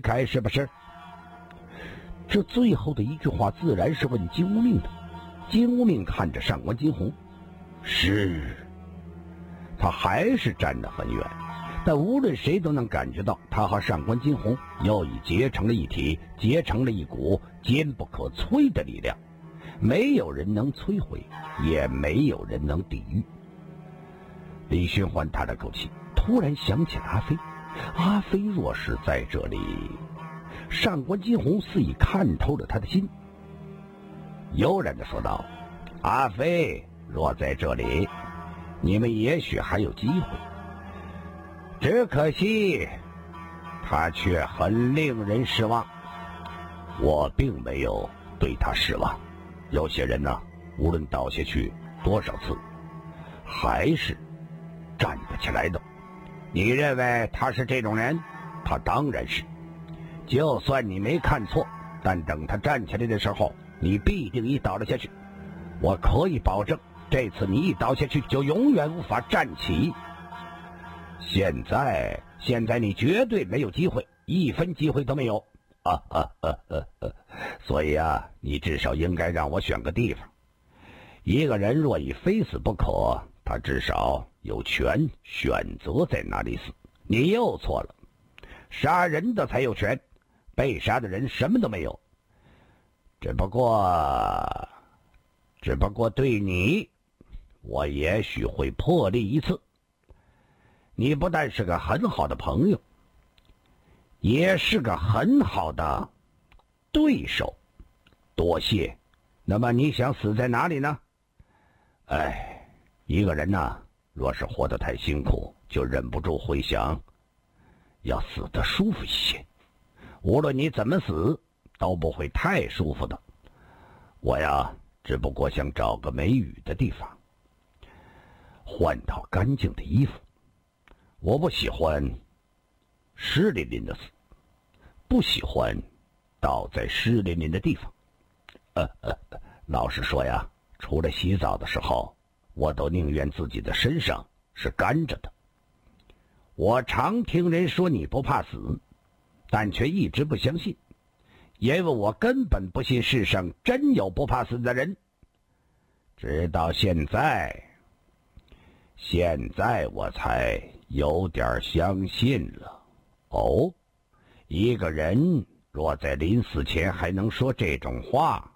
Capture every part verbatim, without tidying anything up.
开，是不是？这最后的一句话自然是问金无命的。金无命看着上官金鸿，是，他还是站得很远，但无论谁都能感觉到他和上官金鸿又已结成了一体，结成了一股坚不可摧的力量，没有人能摧毁，也没有人能抵御。李寻欢叹了口气，突然想起了阿飞。阿飞若是在这里，上官金鸿似已看透了他的心，悠然地说道：阿飞若在这里，你们也许还有机会，只可惜他却很令人失望。我并没有对他失望，有些人呢，无论倒下去多少次，还是站得起来的。你认为他是这种人？他当然是。就算你没看错，但等他站起来的时候，你必定已倒了下去。我可以保证，这次你一倒下去，就永远无法站起。现在，现在你绝对没有机会，一分机会都没有。啊啊啊啊啊！所以啊，你至少应该让我选个地方。一个人若已非死不可，他至少有权选择在哪里死。你又错了，杀人的才有权，被杀的人什么都没有。只不过，只不过对你，我也许会破例一次。你不但是个很好的朋友，也是个很好的对手。多谢。那么你想死在哪里呢？哎，一个人呢，若是活得太辛苦，就忍不住会想要死得舒服一些。无论你怎么死，都不会太舒服的。我呀，只不过想找个没雨的地方，换套干净的衣服。我不喜欢湿淋淋的死，不喜欢倒在湿淋淋的地方。呃呃，老实说呀，除了洗澡的时候，我都宁愿自己的身上是干着的。我常听人说你不怕死，但却一直不相信，因为我根本不信世上真有不怕死的人。直到现在，现在我才有点相信了。哦，一个人若在临死前还能说这种话，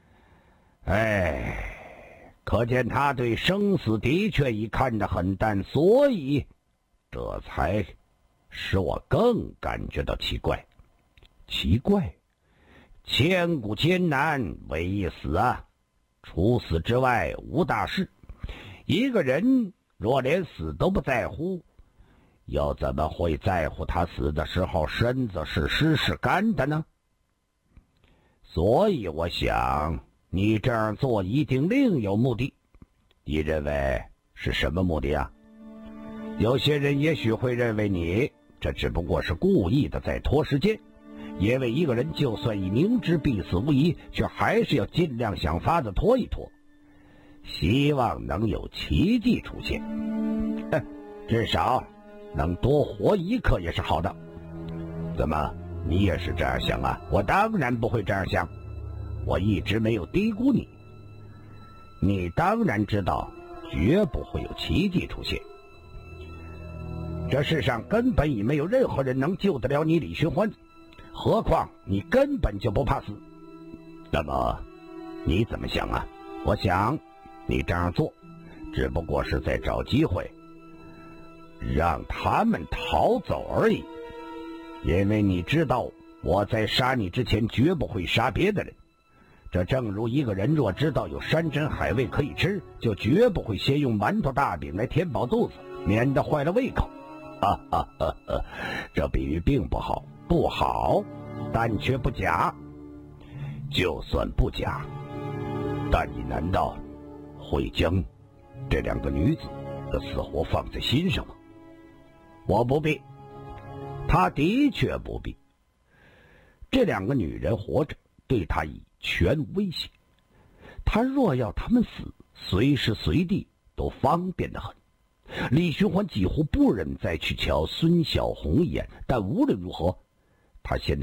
哎，可见他对生死的确已看得很淡，所以这才使我更感觉到奇怪。奇怪，千古艰难唯一死啊，除死之外无大事。一个人若连死都不在乎，又怎么会在乎他死的时候身子是湿是干的呢？所以我想你这样做一定另有目的。你认为是什么目的啊？有些人也许会认为你这只不过是故意的在拖时间，因为一个人就算已明知必死无疑，却还是要尽量想法子拖一拖，希望能有奇迹出现。哼，至少能多活一刻也是好的。怎么，你也是这样想啊？我当然不会这样想，我一直没有低估你。你当然知道绝不会有奇迹出现。这世上根本已没有任何人能救得了你李寻欢，何况你根本就不怕死。那么你怎么想啊？我想你这样做只不过是在找机会让他们逃走而已，因为你知道我在杀你之前绝不会杀别的人。这正如一个人若知道有山珍海味可以吃，就绝不会先用馒头大饼来填饱肚子，免得坏了胃口。哈哈哈哈，这比喻并不好，不好，但却不假。就算不假，但你难道会将这两个女子的死活放在心上吗？我不必，他的确不必。这两个女人活着，对他已全无威胁。他若要他们死，随时随地都方便得很。李寻欢几乎不忍再去瞧孙小红一眼，但无论如何，他现在